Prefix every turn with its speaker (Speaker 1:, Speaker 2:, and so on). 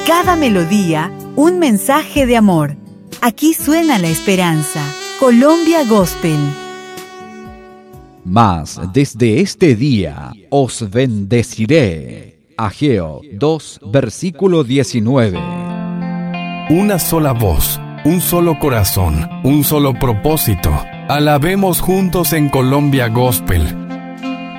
Speaker 1: Cada melodía, un mensaje de amor. Aquí suena la esperanza. Colombia Gospel.
Speaker 2: Mas desde este día os bendeciré. Ageo 2, versículo 19.
Speaker 3: Una sola voz, un solo corazón, un solo propósito. Alabemos juntos en Colombia Gospel.